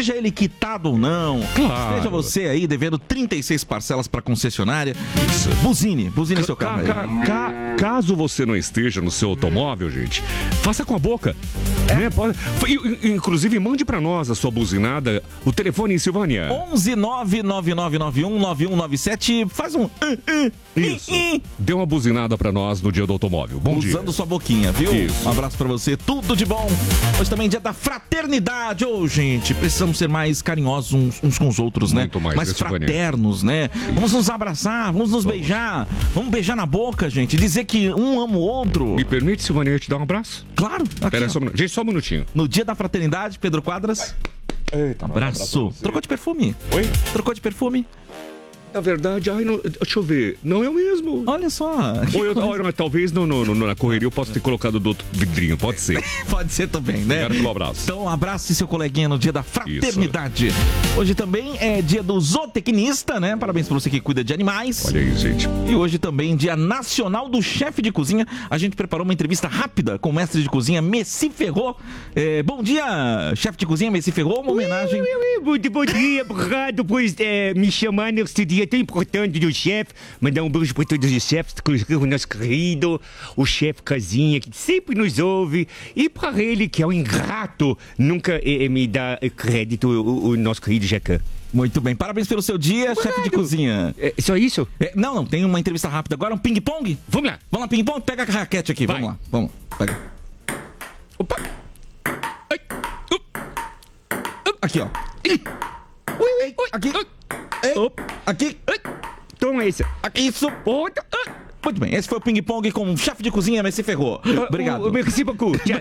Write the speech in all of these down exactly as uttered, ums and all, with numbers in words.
seja ele quitado ou não, Claro. seja você aí devendo trinta e seis parcelas para concessionária, buzine, buzine Ca- seu carro. ca- aí. ca- caso você não esteja no seu automóvel, gente, faça com a boca. Né? Pode- I- Inclusive, mande pra nós a sua buzinada, o telefone em Silvânia. onze nove nove nove nove um nove um nove sete, faz um... Isso. Dê uma buzinada pra nós no dia do automóvel. Bom dia. Usando sua boquinha, viu? Isso. Um abraço pra você, tudo de bom. Hoje também é dia da fraternidade. Ô, gente, precisamos ser mais carinhosos uns, uns com os outros, Muito né? mais, mais né, Silvânia? fraternos, né? Vamos nos abraçar, vamos nos beijar, vamos beijar na boca, gente. Dizer que um ama o outro. Me permite, Silvânia, te dar um abraço? Claro. Aqui, Pera aí, ó. só um minuto. Gente, só um minutinho. No dia da fraternidade, Pedro Quadras. Eita, Abraço. Trocou de perfume? Oi? Trocou de perfume? Na verdade, ai, não, deixa eu ver. Não é o mesmo. Olha só. Ou eu, ou eu- talvez no, no- no- na correria eu possa ter colocado do outro vidrinho. Pode ser. Pode ser também, né? Obrigado pelo abraço. Então, abrace seu coleguinha no dia da fraternidade. Hoje também é dia do zootecnista, né? Parabéns pra você que cuida de animais. Olha aí, gente. E hoje também dia nacional do chefe de cozinha. A gente preparou uma entrevista rápida com o mestre de cozinha Messi Ferrou. É, bom dia, chefe de cozinha Messi Ferrou. Uma homenagem. Ui, ui, ui, Muito bom dia, obrigado por eh, me chamar nesse dia tão importante do chefe. Mandar um beijo para todos os chefes, o nosso querido, o chefe Casinha, que sempre nos ouve. E para ele, que é um ingrato, nunca eh, me dá eh, crédito, o, o nosso querido Jacan. Muito bem, parabéns pelo seu dia, chefe de cozinha. É só isso? É, não, não, tem uma entrevista rápida agora, um ping-pong. Vamos lá. Vamos lá, ping-pong, pega a raquete aqui, Vai. vamos lá, vamos. Pega. Opa. Ai. Aqui, ó. Ui, ui, ui. Aqui. Ai. Ei, Opa. aqui. Ai. Toma esse. Aqui, isso. Outra. Ah. Muito bem, esse foi o ping-pong com o chefe de cozinha Messi Ferrou. Obrigado. O, o, merci beaucoup. Tchau.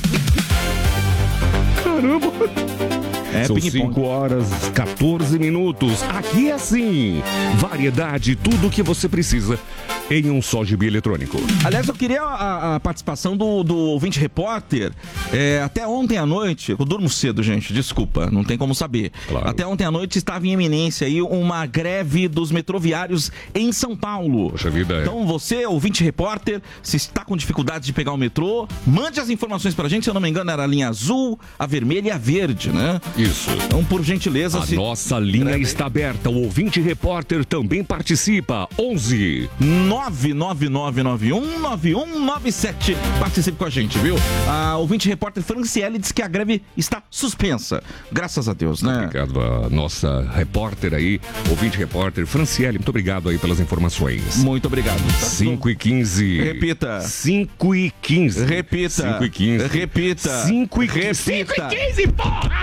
Caramba. É São ping-pong. cinco horas, quatorze minutos. Aqui é assim. Variedade, tudo o que você precisa em um só gibi eletrônico. Aliás, eu queria a, a participação do, do ouvinte repórter. É, até ontem à noite, eu durmo cedo, gente, desculpa, não tem como saber. Claro. Até ontem à noite estava em eminência aí uma greve dos metroviários em São Paulo. Poxa vida, é. Então você, ouvinte repórter, se está com dificuldade de pegar o metrô, mande as informações pra gente, se eu não me engano era a linha azul, a vermelha e a verde, né? Isso. Então, por gentileza... A se... nossa linha está aberta. O ouvinte repórter também participa. onze nove nove nove nove um nove um nove sete. Participe com a gente, viu? A ouvinte repórter Franciele diz que a greve está suspensa. Graças a Deus, né? Obrigado a nossa repórter aí, ouvinte repórter Franciele, muito obrigado aí pelas informações. Muito obrigado. cinco e quinze. Repita. cinco e quinze. Repita. cinco e quinze. Repita. cinco e quinze. Repita. cinco e quinze, porra!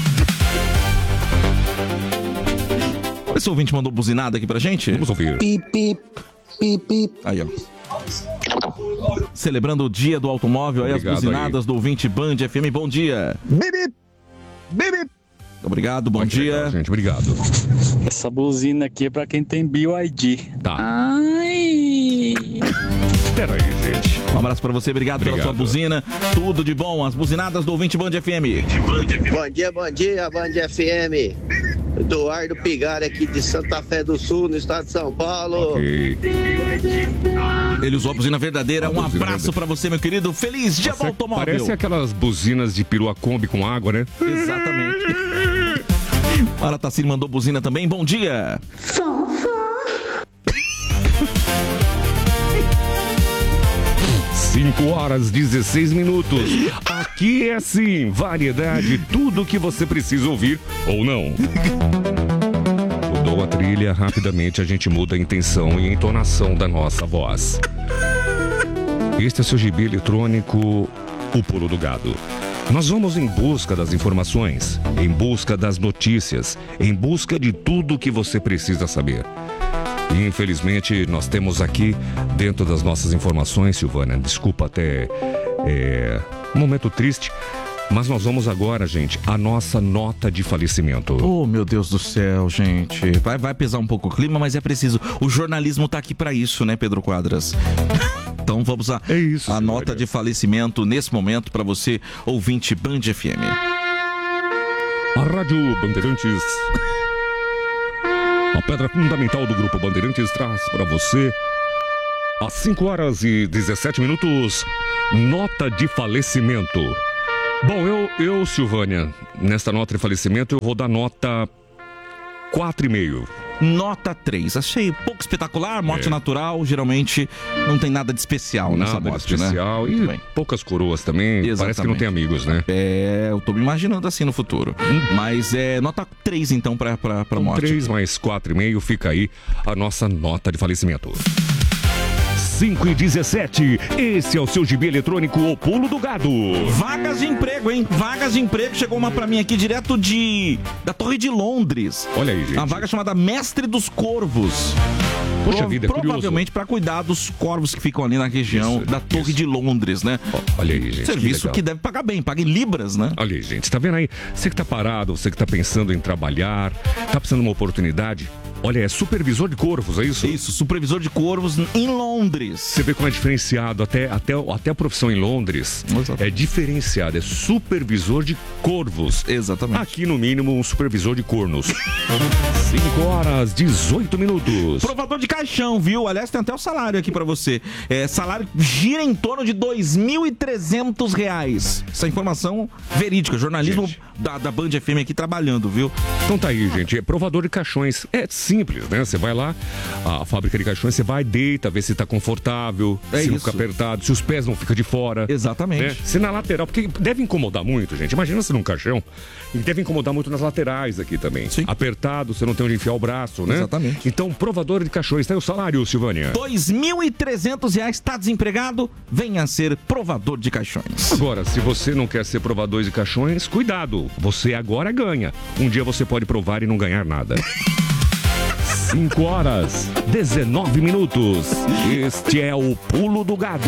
Esse ouvinte mandou buzinada aqui pra gente? Vamos ouvir. Pip, pip, pip. Aí, ó. Celebrando o dia do automóvel, aí Obrigado as buzinadas aí. do ouvinte Band F M. Bom dia. Bip, bip. Obrigado, bom Muito dia. legal, gente, obrigado. Essa buzina aqui é pra quem tem B Y D. Tá. Ai! Espera aí, gente. Um abraço pra você, obrigado, pela Obrigado. sua buzina. Tudo de bom, as buzinadas do ouvinte Band F M. Bom dia, bom dia, Band F M. Eduardo Pigari aqui de Santa Fé do Sul, no estado de São Paulo. Ok. Ele usou a buzina verdadeira. A Um buzina abraço verdadeira. pra você, meu querido. Feliz dia do Parece- automóvel. Parece aquelas buzinas de perua Kombi com água, né? Exatamente. Mara Tassini mandou buzina também. Bom dia. cinco horas, dezesseis minutos. Aqui é assim, variedade, tudo que você precisa ouvir ou não. Mudou a trilha, rapidamente a gente muda a intenção e a entonação da nossa voz. Este é seu gibi eletrônico, O Pulo do Gado. Nós vamos em busca das informações, em busca das notícias, em busca de tudo que você precisa saber. E infelizmente nós temos aqui, dentro das nossas informações, Silvana, desculpa até é, um momento triste, mas nós vamos agora, gente, a nossa nota de falecimento. Oh, meu Deus do céu, gente. Vai, vai pesar um pouco o clima, mas é preciso. O jornalismo tá aqui pra isso, né, Pedro Quadras? Então vamos a, É isso, a senhora. nota de falecimento nesse momento pra você, ouvinte Band F M. A Rádio Bandeirantes, a pedra fundamental do Grupo Bandeirantes, traz para você, às cinco horas e dezessete minutos, nota de falecimento. Bom, eu, eu, Silvânia, nesta nota de falecimento, eu vou dar nota quatro vírgula cinco. Nota três. Achei pouco espetacular, morte É. natural, geralmente não tem nada de especial nessa Nada de morte, especial. né? E Muito bem. poucas coroas também. Parece que não Exatamente. tem amigos, né? É, eu tô me imaginando assim no futuro. Mas é nota três então pra, pra, pra Então, morte. três mais quatro vírgula cinco, fica aí a nossa nota de falecimento. cinco e dezessete, esse é o seu gibi eletrônico O Pulo do Gado. Vagas de emprego, hein? Vagas de emprego. Chegou uma pra mim aqui direto de da Torre de Londres. Olha aí, gente. Uma vaga chamada Mestre dos Corvos. Poxa Pro- vida, é curioso. provavelmente pra cuidar dos corvos que ficam ali na região Isso, da Torre isso. de Londres, né? Ó, olha aí, gente. Serviço legal. que deve pagar bem, paga em libras, né? Olha aí, gente, tá vendo aí? Você que tá parado, você que tá pensando em trabalhar, tá precisando de uma oportunidade. Olha, é supervisor de corvos, é isso? Isso, supervisor de corvos em Londres. Você vê como é diferenciado, até, até, até a profissão em Londres Exato. é diferenciada, é supervisor de corvos. Exatamente. Aqui, no mínimo, um supervisor de cornos. cinco horas, dezoito minutos. Provador de caixão, viu? Aliás, tem até o salário aqui pra você. É, salário gira em torno de dois mil e trezentos reais. Essa informação verídica. Jornalismo Gente. da, da Band F M aqui trabalhando, viu? Então tá aí, gente, é provador de caixões. É simples, né? Você vai lá, a fábrica de caixões, você vai, deita, vê se tá confortável, É se não isso. fica apertado, se os pés não ficam de fora. Exatamente. Né? Se na lateral, porque deve incomodar muito, gente. Imagina se num caixão, e deve incomodar muito nas laterais aqui também. Sim. Apertado, você não tem onde enfiar o braço, né? Exatamente. Então, provador de caixões, tá aí o salário, Silvânia. dois mil e trezentos reais, tá desempregado? Venha ser provador de caixões. Agora, se você não quer ser provador de caixões, cuidado, você agora ganha. Um dia você pode provar e não ganhar nada. cinco horas, dezenove minutos. Este é o Pulo do Gado.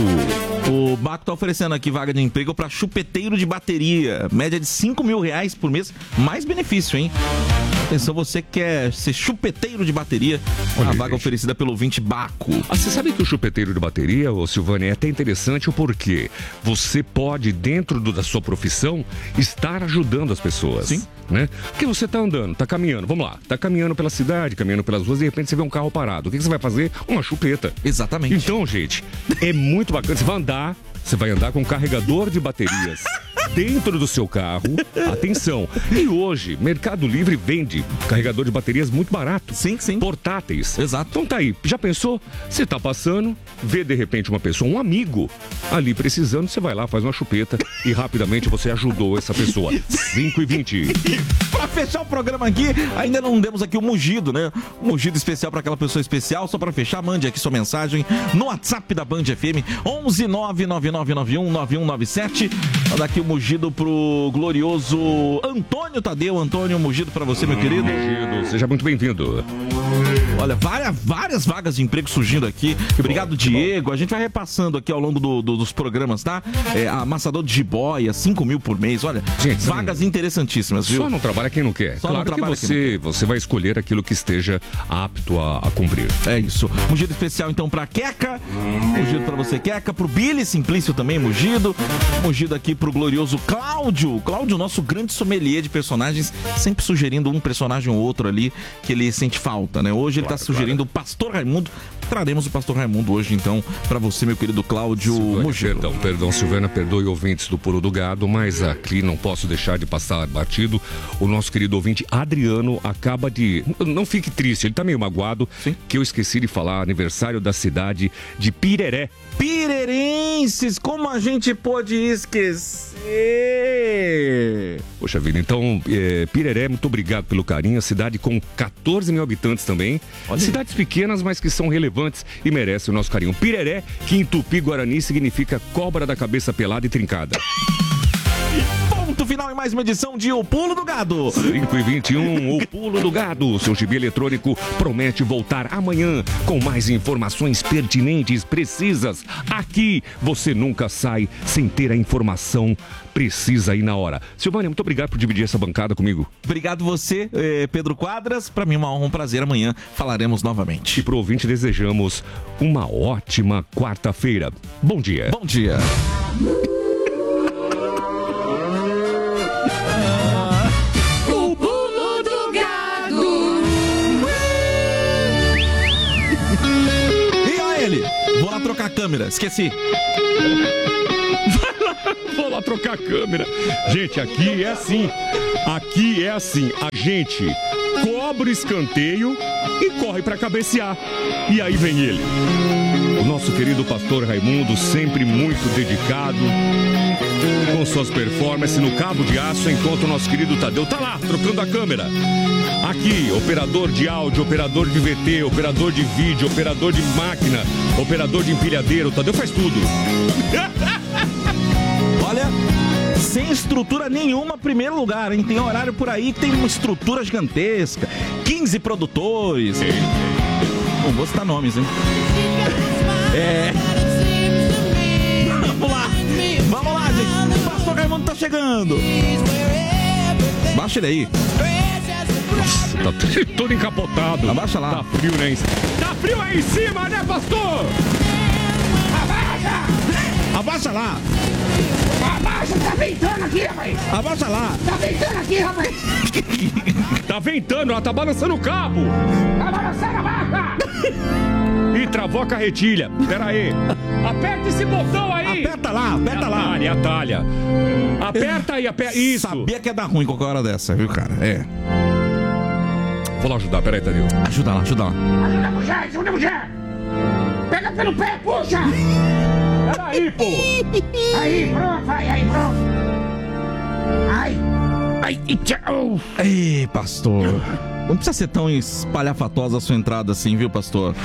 O Baco tá oferecendo aqui vaga de emprego pra chupeteiro de bateria. Média de cinco mil reais por mês. Mais benefício, hein? Atenção, você que quer ser chupeteiro de bateria. Olha a aí, vaga gente. oferecida pelo Vinte Baco. Ah, você sabe que o chupeteiro de bateria, ô Silvânia, é até interessante o porquê. Você pode, dentro do- da sua profissão, estar ajudando as pessoas. Sim. Né? Porque você tá andando, tá caminhando, vamos lá, tá caminhando pela cidade, caminhando pelas ruas, e de repente você vê um carro parado. O que que você vai fazer? Uma chupeta. Exatamente. Então, gente, é muito bacana. Você vai andar, você vai andar com um carregador de baterias dentro do seu carro. Atenção. E hoje, Mercado Livre vende carregador de baterias muito barato. Sim, sim. Portáteis. Exato. Então tá aí. Já pensou? Você tá passando, vê de repente uma pessoa, um amigo ali precisando, você vai lá, faz uma chupeta e rapidamente você ajudou essa pessoa. cinco e vinte. Pra fechar o programa aqui, ainda não demos aqui o mugido, né? Um mugido especial pra aquela pessoa especial. Só pra fechar, mande aqui sua mensagem no WhatsApp da Band F M, onze nove nove nove nove um nove um nove sete. Vou dar aqui o mugido pro glorioso Antônio Tadeu. Antônio, um mugido pra você, meu querido. Mugido, seja muito bem-vindo. Olha, várias, várias vagas de emprego surgindo aqui. Obrigado, Diego. A gente vai repassando aqui ao longo do- do- dos programas, tá? É, amassador de jiboia, cinco mil por mês. Olha, Gente, vagas interessantíssimas, viu? Só não trabalha quem não quer. Só não claro que trabalha quem você, você vai escolher aquilo que esteja apto a, a cumprir. É isso. Mugido especial então pra Queca. Mugido pra você, Queca. Pro Billy Simplício também, mugido. Mugido aqui pro glorioso Cláudio. Cláudio, nosso grande sommelier de personagens, sempre sugerindo um personagem ou outro ali que ele sente falta, né? Hoje ele Claro, tá sugerindo o Pastor Raimundo. Traremos o Pastor Raimundo hoje, então, pra você, meu querido Cláudio Silvânia, Mugido. perdão, perdão, Silvana, perdoe ouvintes do Pulo do Gado, mas aqui não posso deixar de passar batido. O nosso querido ouvinte Adriano acaba de... Não fique triste, ele tá meio magoado, Sim. que eu esqueci de falar, aniversário da cidade de Pireré. Pirerenses, como a gente pode esquecer? Poxa vida, então, é, Pireré, muito obrigado pelo carinho. A cidade com catorze mil habitantes também. Olha aí. Cidades pequenas, mas que são relevantes e merecem o nosso carinho. Pireré, que em tupi-guarani significa cobra da cabeça pelada e trincada. Ponto final em mais uma edição de O Pulo do Gado. cinco e vinte e um, o Pulo do Gado. Seu gibi eletrônico promete voltar amanhã com mais informações pertinentes, precisas. Aqui você nunca sai sem ter a informação precisa aí na hora. Silvânia, muito obrigado por dividir essa bancada comigo. Obrigado você, eh, Pedro Quadras. Pra mim, uma honra, um prazer. Amanhã falaremos novamente. E pro ouvinte desejamos uma ótima quarta-feira. Bom dia. Bom dia. O pulo do gado. E olha ele. Vou lá trocar a câmera. Esqueci. Vou lá lá trocar a câmera. Gente, aqui é assim. Aqui é assim. A gente cobra o escanteio e corre pra cabecear. E aí vem ele. O nosso querido pastor Raimundo, sempre muito dedicado, com suas performances no cabo de aço, enquanto o nosso querido Tadeu tá lá, trocando a câmera. Aqui, operador de áudio, operador de V T, operador de vídeo, operador de máquina, operador de empilhadeira. O Tadeu faz tudo. Olha, sem estrutura nenhuma, primeiro lugar, hein? Tem horário por aí que tem uma estrutura gigantesca. quinze produtores. Não vou citar nomes, hein? É. Vamos lá. Vamos lá, gente. O pastor Raimundo tá chegando. Baixa ele aí. Tá todo encapotado. Abaixa lá. Tá frio, né? Tá frio aí em cima, né, pastor? Abaixa! Abaixa lá. Abaixa, tá ventando aqui, rapaz! Abaixa lá. Tá ventando aqui, rapaz! Tá ventando, ela tá balançando o cabo. Tá balançando, abaixa! Ih, travou a carretilha. Pera aí. Aperta esse botão aí. Aperta lá, aperta lá. Atalha, atalha. Aperta aí, aperta. Isso. Sabia que ia dar ruim qualquer hora dessa, viu, cara? É. Vou lá ajudar, peraí, Tadeu. Ajuda lá, ajuda lá. Ajuda a mulher, ajuda a mulher! Pega pelo pé, puxa! Peraí, pô. Aí, pronto, vai, aí, pronto! Ai! Ai, e tchau! Ei, pastor. Não precisa ser tão espalhafatosa a sua entrada assim, viu, pastor?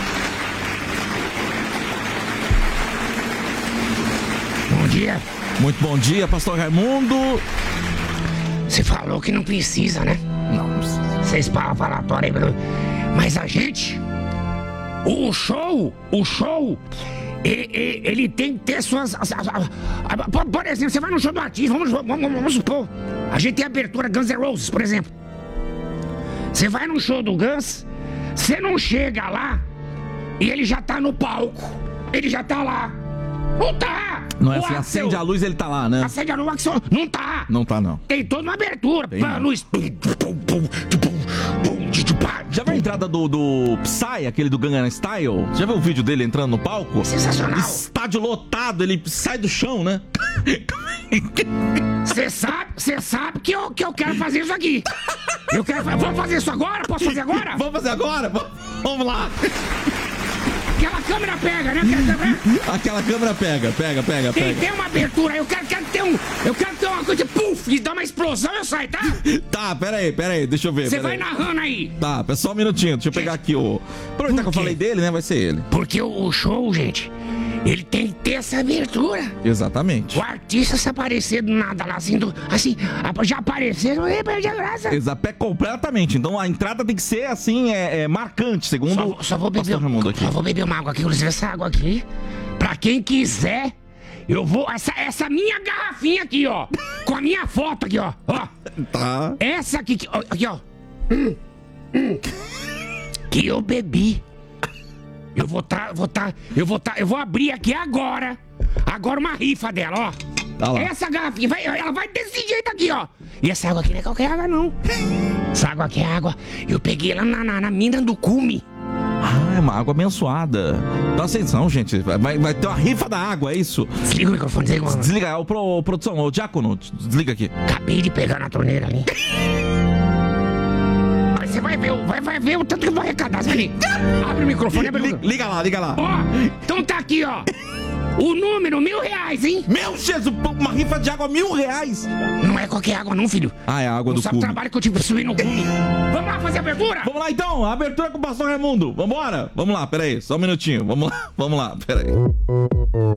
Bom dia! Muito bom dia, pastor Raimundo. Você falou que não precisa, né? Não, não precisa. Vocês falatório aí, Bruno. Mas a gente, o show, o show, ele, ele tem que ter suas... As, as, as, por, por exemplo, você vai no show do artista, vamos, vamos, vamos supor, a gente tem a abertura Guns N' Roses, por exemplo. Você vai no show do Guns, você não chega lá e ele já tá no palco, ele já tá lá. Não tá! Não é O assim, Axel- acende a luz ele tá lá, né? Acende a luz, o Axel- não tá! Não tá, não. Tem toda uma abertura, Tem, pá, não. luz. Pum, pum, pum, pum, pum, tchu, tchu, pá, Já viu a entrada do, do Psy, aquele do Gangnam Style? Já viu o vídeo dele entrando no palco? Sensacional. Estádio lotado, ele sai do chão, né? Você sabe, você sabe que eu, que eu quero fazer isso aqui. Eu quero fa- Vamos fazer isso agora? Posso fazer agora? Vamos fazer agora? V- Vamos lá. Aquela câmera pega, né? Aquela câmera... Aquela câmera pega, pega, pega, Tem, pega. tem uma abertura, eu quero, quero ter um. Eu quero ter uma coisa, puf, e dá uma explosão, eu saio, tá? Tá, pera aí, pera aí, deixa eu ver. Você pera vai aí. narrando aí. Tá, só um minutinho, deixa eu pegar aqui o... Aproveitar que eu quê? falei dele, né? Vai ser ele. Porque o, o show, gente, ele tem que ter essa abertura. Exatamente. O artista se aparecer do nada lá, assim, do, assim já apareceu, aí perde a graça. Exato, completamente. Então a entrada tem que ser assim, é, é marcante, segundo Só, só vou o beber, pastor Raimundo aqui. só vou beber uma água aqui, inclusive essa água aqui. Pra quem quiser, eu vou. Essa, essa minha garrafinha aqui, ó. Com a minha foto aqui, ó. Ó. Tá. Essa aqui, ó, aqui, ó. Hum, hum. Que eu bebi. Eu vou tá, vou tá, eu vou tá, eu vou abrir aqui agora. Agora uma rifa dela, ó. Tá lá. Essa garrafinha, vai, ela vai desse jeito aqui, ó. E essa água aqui não é qualquer água, não. Essa água aqui é água. Eu peguei lá na, na, na mina do cume. Ah, é uma água abençoada. Dá atenção, gente. Vai, vai ter uma rifa da água, é isso? Desliga o microfone, desliga o microfone. Desliga, o, pro, o produção, o diácono, desliga aqui. Acabei de pegar na torneira ali. Aí você vai ver, o- vai, vai ver o tanto que eu vou arrecadar. Você vai ver. Abre o microfone, abre o Li- microfone. Liga lá, liga lá. Ó, então tá aqui, ó. O número, mil reais, hein? Meu Jesus, uma rifa de água, mil reais. Não é qualquer água, não, filho. Ah, é a água Não do sabe o cubo. trabalho que eu tive pra subir no cume. Vamos lá fazer a abertura? Vamos lá então, a abertura com o pastor Raimundo. Vambora? Vamos lá, peraí, só um minutinho. Vamos lá, vamos lá, peraí.